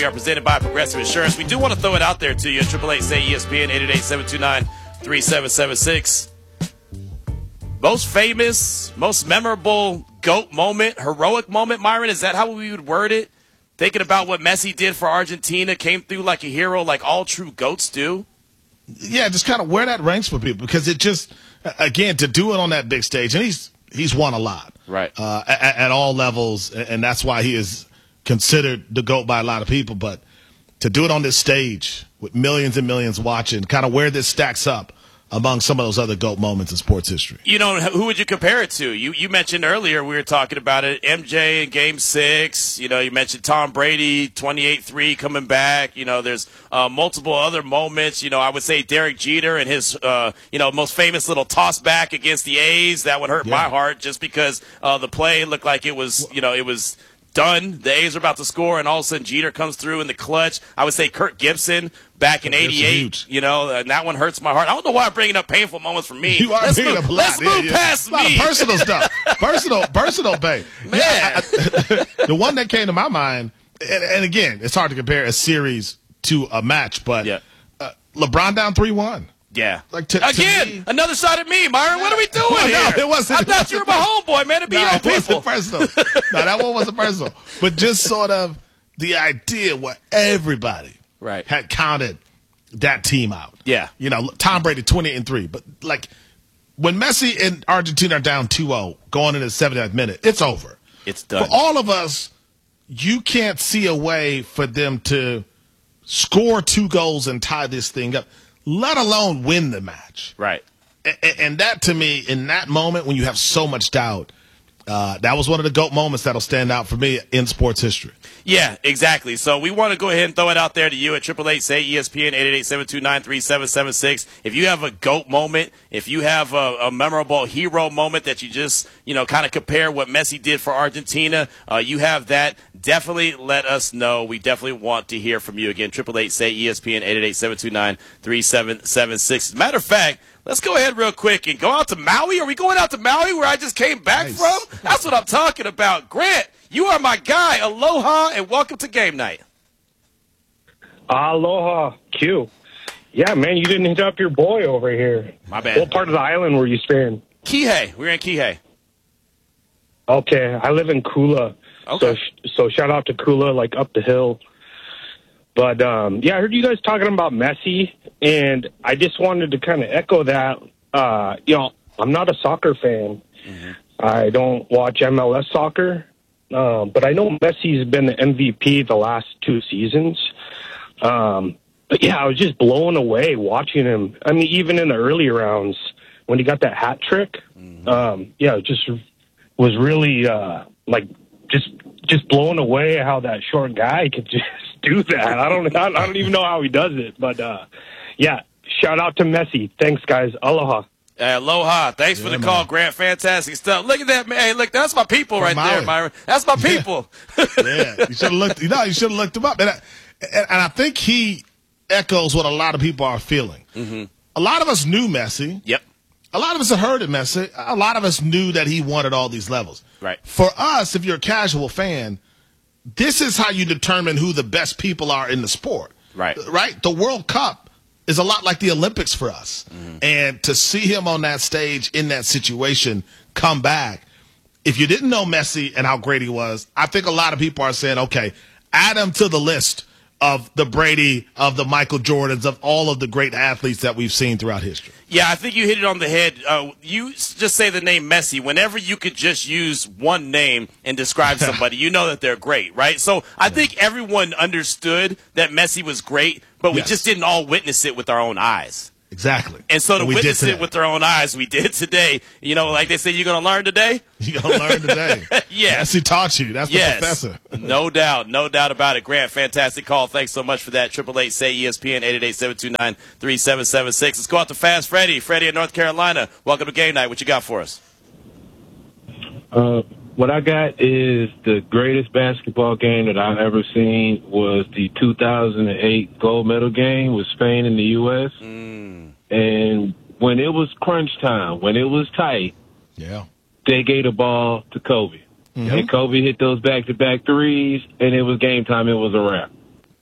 We are presented by Progressive Insurance. We do want to throw it out there to you. 888-SAY-ESPN, 888-729-3776. Most famous, most memorable GOAT moment, heroic moment, Myron, is that how we would word it? Thinking about what Messi did for Argentina, came through like a hero, like all true GOATs do? Yeah, just kind of where that ranks for people, because it just, again, to do it on that big stage, and he's won a lot. Right. At all levels, and that's why he is considered the GOAT by a lot of people. But to do it on this stage with millions and millions watching, kind of where this stacks up among some of those other GOAT moments in sports history. You know, who would you compare it to? You mentioned earlier, we were talking about it, MJ in Game 6. You know, you mentioned Tom Brady, 28-3 coming back. You know, there's multiple other moments. You know, I would say Derek Jeter and his, most famous little toss back against the A's. That would hurt my heart just because the play looked like it was, it was done. The A's are about to score, and all of a sudden Jeter comes through in the clutch. I would say Kirk Gibson back in '88. And that one hurts my heart. I don't know why I'm bringing up painful moments for me. You are bringing up a lot. Let's move past me. A lot of personal stuff. Personal pain. Man. Yeah, the one that came to my mind, and again, it's hard to compare a series to a match, but LeBron down 3-1. Yeah. Again, another shot at me, Myron. What are we doing here? It wasn't. I thought you were my homeboy, man. To be on people. It wasn't personal. No, that one wasn't personal. But just sort of the idea where everybody had counted that team out. Yeah. You know, Tom Brady 28-3. But, like, when Messi and Argentina are down 2-0 going into the 79th minute, it's over. It's done. For all of us, you can't see a way for them to score 2 goals and tie this thing up, let alone win the match. Right. And that, to me, in that moment when you have so much doubt, that was one of the GOAT moments that'll stand out for me in sports history. Yeah, exactly. So we want to go ahead and throw it out there to you at 888-SAY-ESPN, 888-729-3776. If you have a GOAT moment, if you have a memorable hero moment that you just, kind of compare what Messi did for Argentina, you have that, definitely let us know. We definitely want to hear from you. Again, 888-SAY-ESPN, 888-729-3776. As a matter of fact, let's go ahead real quick and go out to Maui. Are we going out to Maui where I just came back from? That's what I'm talking about. Grant, you are my guy. Aloha and welcome to Game Night. Aloha, Q. Yeah, man, you didn't hit up your boy over here. My bad. What part of the island were you staying? Kihei. We're in Kihei. Okay, I live in Kula. Okay. So shout out to Kula, like up the hill. But, I heard you guys talking about Messi, and I just wanted to kind of echo that. I'm not a soccer fan. Mm-hmm. I don't watch MLS soccer. But I know Messi's been the MVP the last 2 seasons. But, yeah, I was just blown away watching him. I mean, even in the early rounds when he got that hat trick, it just was really, just blown away how that short guy could just do that. I don't even know how he does it. But, shout out to Messi. Thanks, guys. Aloha. Aloha. Thanks for the call, Grant. Fantastic stuff. Look at that, man. Hey, look, that's my people right there, Myron. That's my people. Yeah, you should have looked him up. And I think he echoes what a lot of people are feeling. Mm-hmm. A lot of us knew Messi. Yep. A lot of us had heard of Messi. A lot of us knew that he won at all these levels. Right. For us, if you're a casual fan, this is how you determine who the best people are in the sport. Right. Right? The World Cup is a lot like the Olympics for us. Mm-hmm. And to see him on that stage in that situation come back, if you didn't know Messi and how great he was, I think a lot of people are saying, okay, add him to the list of the Brady, of the Michael Jordans, of all of the great athletes that we've seen throughout history. Yeah, I think you hit it on the head. You just say the name Messi. Whenever you could just use one name and describe somebody, you know that they're great, right? So I think everyone understood that Messi was great, but we just didn't all witness it with our own eyes. Exactly. And so to witness it with our own eyes, we did today. Like they say, you're going to learn today? You're going to learn today. Yes. Messi taught you. That's the professor. No doubt about it. Grant, fantastic call. Thanks so much for that. 888-SAY-ESPN, 888-729-3776. Let's go out to Fast Freddie. Freddie in North Carolina. Welcome to Game Night. What you got for us? What I got is the greatest basketball game that I've ever seen was the 2008 gold medal game with Spain and the U.S. And when it was crunch time, when it was tight, they gave the ball to Kobe. And Kobe hit those back-to-back threes, and it was game time. It was a wrap.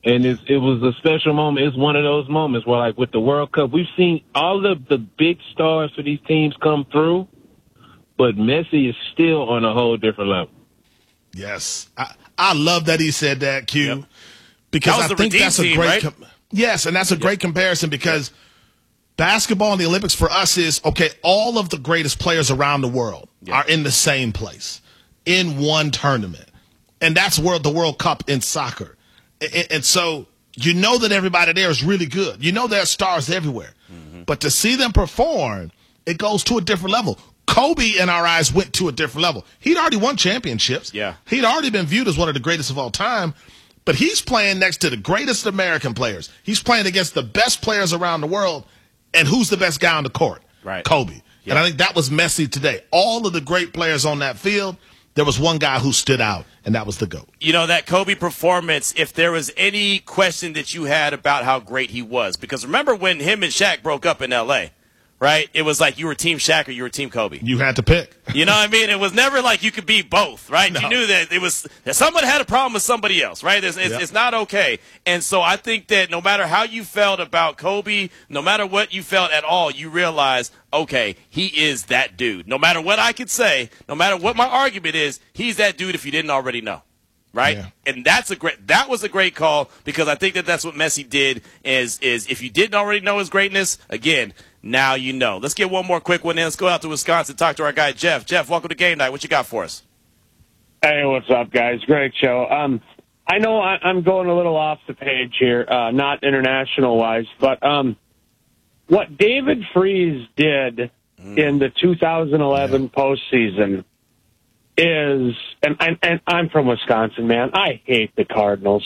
And it was a special moment. It's one of those moments where, like with the World Cup, we've seen all of the big stars for these teams come through, but Messi is still on a whole different level. Yes. I love that he said that, Q, Yep. because That was I think that's team, a great right? yes, and that's a great comparison because basketball in the Olympics for us is, okay, all of the greatest players around the world are in the same place in one tournament. And that's the World Cup in soccer. And so you know that everybody there is really good. You know there are stars everywhere. Mm-hmm. But to see them perform, it goes to a different level. Kobe, in our eyes, went to a different level. He'd already won championships. Yeah. He'd already been viewed as one of the greatest of all time. But he's playing next to the greatest American players. He's playing against the best players around the world. And who's the best guy on the court? Right. Kobe. Yeah. And I think that was Messi today. All of the great players on that field, there was one guy who stood out, and that was the GOAT. You know, that Kobe performance, if there was any question that you had about how great he was, because remember when him and Shaq broke up in L.A., right? It was like you were Team Shaq or you were Team Kobe. You had to pick. You know what I mean? It was never like you could be both, right? No. You knew that that someone had a problem with somebody else, right? It's not okay. And so I think that no matter how you felt about Kobe, no matter what you felt at all, you realize, okay, he is that dude. No matter what I could say, no matter what my argument is, he's that dude if you didn't already know. Right? Yeah. And that was a great call because I think that that's what Messi did is if you didn't already know his greatness, again, now you know. Let's get one more quick one in. Let's go out to Wisconsin, talk to our guy, Jeff. Jeff, welcome to Game Night. What you got for us? Hey, what's up, guys? Great show. I know I'm going a little off the page here, not international-wise, but what David Freese did in the 2011 postseason is, and I'm from Wisconsin, man. I hate the Cardinals.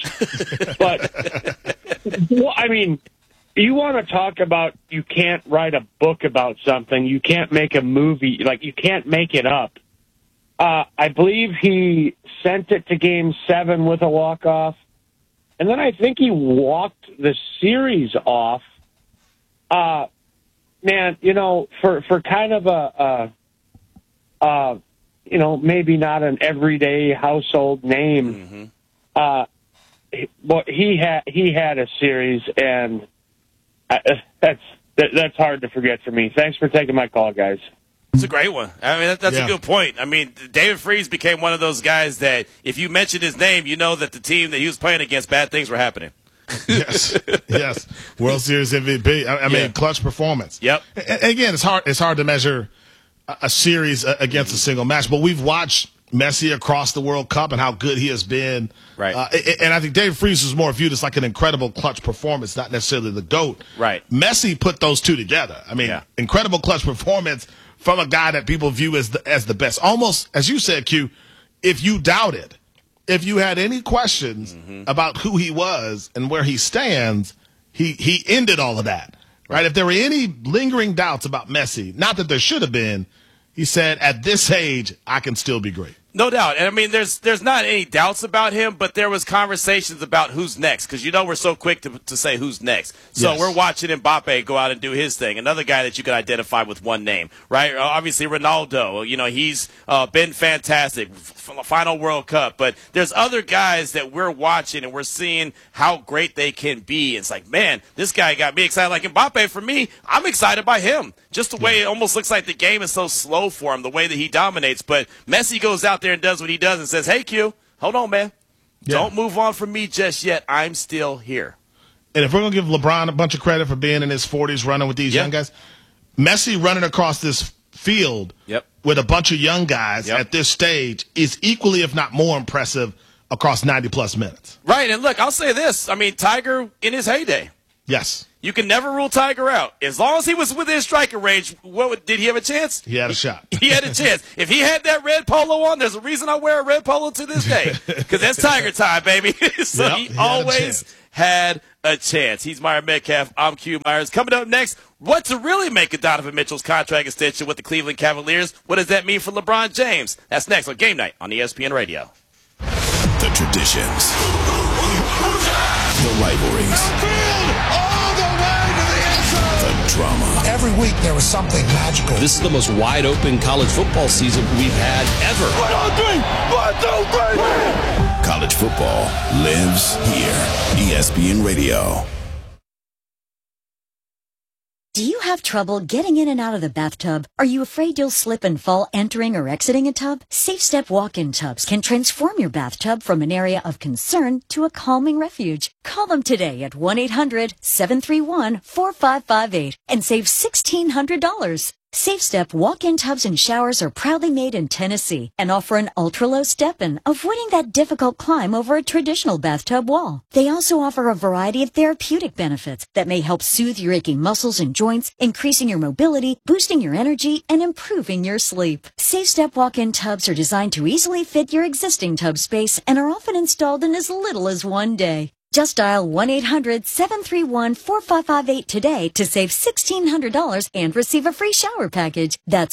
But, well, I mean, you want to talk about you can't write a book about something. You can't make a movie. Like, you can't make it up. I believe he sent it to Game 7 with a walk-off. And then I think he walked the series off. Man, you know, for kind of you know, maybe not an everyday household name. Mm-hmm. But he had a series, and that's hard to forget for me. Thanks for taking my call, guys. It's a great one. I mean, that's a good point. I mean, David Freese became one of those guys that if you mention his name, you know that the team that he was playing against, bad things were happening. Yes. World Series MVP. I mean, clutch performance. Yep. And again, it's hard to measure a series against a single match, but we've watched Messi across the World Cup and how good he has been. Right. And I think David Freese was more viewed as like an incredible clutch performance, not necessarily the GOAT. Right. Messi put those two together. I mean, incredible clutch performance from a guy that people view as the best. Almost, as you said, Q, if you doubted, if you had any questions about who he was and where he stands, he ended all of that. Right? If there were any lingering doubts about Messi, not that there should have been, he said, at this age, I can still be great. No doubt. And I mean, there's not any doubts about him, but there was conversations about who's next because, you know, we're so quick to say who's next. So we're watching Mbappe go out and do his thing. Another guy that you can identify with one name, right? Obviously, Ronaldo, you know, he's been fantastic. Final World Cup. But there's other guys that we're watching and we're seeing how great they can be. It's like, man, this guy got me excited. Like Mbappe, for me, I'm excited by him. Just the way it almost looks like the game is so slow for him, the way that he dominates. But Messi goes out there and does what he does and says, hey, Q, hold on, man. Don't move on from me just yet. I'm still here. And if we're going to give LeBron a bunch of credit for being in his 40s running with these young guys, Messi running across this field with a bunch of young guys at this stage is equally, if not more impressive across 90-plus minutes. Right, and look, I'll say this. I mean, Tiger in his heyday. Yes. You can never rule Tiger out. As long as he was within striking range, did he have a chance? He had a shot. He had a chance. If he had that red polo on, there's a reason I wear a red polo to this day. Because that's Tiger time, baby. So he always had a chance. He's Myron Metcalf. I'm Q Myers. Coming up next, what to really make of Donovan Mitchell's contract extension with the Cleveland Cavaliers? What does that mean for LeBron James? That's next on Game Night on ESPN Radio. The traditions. The rivalries. The drama. Every week there was something magical. This is the most wide-open college football season we've had ever. 1, 2, 3. College football lives here. ESPN Radio. Do you have trouble getting in and out of the bathtub? Are you afraid you'll slip and fall entering or exiting a tub? Safe Step walk-in tubs can transform your bathtub from an area of concern to a calming refuge. Call them today at 1-800-731-4558 and save $1,600. Safe Step walk-in tubs and showers are proudly made in Tennessee and offer an ultra-low step-in, avoiding that difficult climb over a traditional bathtub wall. They also offer a variety of therapeutic benefits that may help soothe your aching muscles and joints, increasing your mobility, boosting your energy, and improving your sleep. Safe Step walk-in tubs are designed to easily fit your existing tub space and are often installed in as little as one day. Just dial 1-800-731-4558 today to save $1,600 and receive a free shower package. That's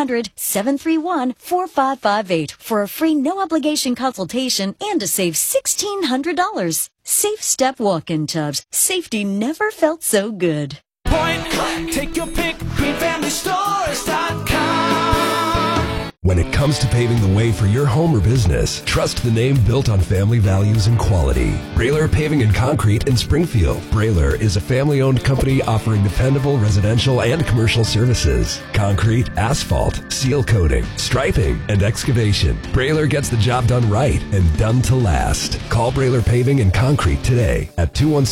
1-800-731-4558 for a free no-obligation consultation and to save $1,600. Safe Step walk-in tubs. Safety never felt so good. Take your pick, greenfamilystores.com. When it comes to paving the way for your home or business, trust the name built on family values and quality. Brailer Paving and Concrete in Springfield. Brailer is a family-owned company offering dependable residential and commercial services. Concrete, asphalt, seal coating, striping, and excavation. Brailer gets the job done right and done to last. Call Brailer Paving and Concrete today at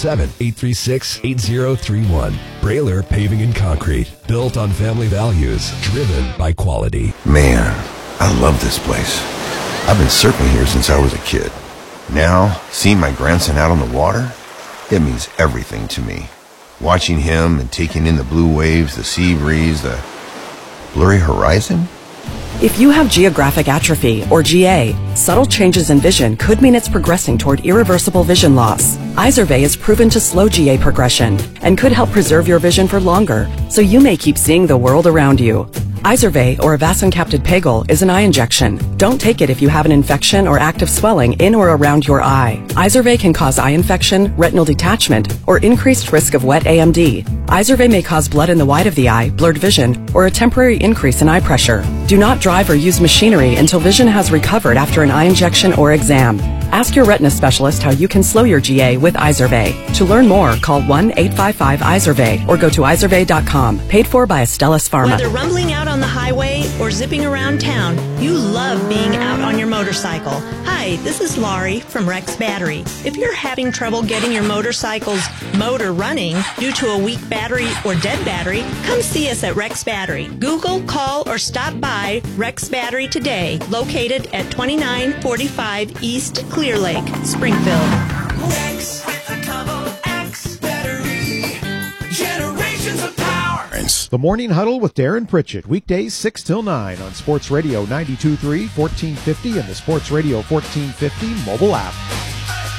217-836-8031. Brailer Paving and Concrete. Built on family values, driven by quality. Man, I love this place. I've been surfing here since I was a kid. Now, seeing my grandson out on the water, it means everything to me. Watching him and taking in the blue waves, the sea breeze, the blurry horizon. If you have geographic atrophy, or GA, subtle changes in vision could mean it's progressing toward irreversible vision loss. Izervay is proven to slow GA progression and could help preserve your vision for longer, so you may keep seeing the world around you. Izervay, or avacincaptad pegol, is an eye injection. Don't take it if you have an infection or active swelling in or around your eye. Izervay can cause eye infection, retinal detachment, or increased risk of wet AMD. Izervay may cause blood in the white of the eye, blurred vision, or a temporary increase in eye pressure. Do not drive or use machinery until vision has recovered after an eye injection or exam. Ask your retina specialist how you can slow your GA with Izervay. To learn more, call 1-855-IZERVAY or go to izervay.com. Paid for by Astellas Pharma. Whether rumbling out on the highway or zipping around town, you love being out on your motorcycle. Hi, this is Laurie from Rex Battery. If you're having trouble getting your motorcycle's motor running due to a weak battery or dead battery, come see us at Rex Battery. Google, call, or stop by Rex Battery today, located at 2945 East Clear Lake, Springfield. Rex with a double X battery. Generations of power. The Morning Huddle with Darren Pritchett, weekdays 6 till 9 on Sports Radio 92.3, 1450, and the Sports Radio 1450 mobile app.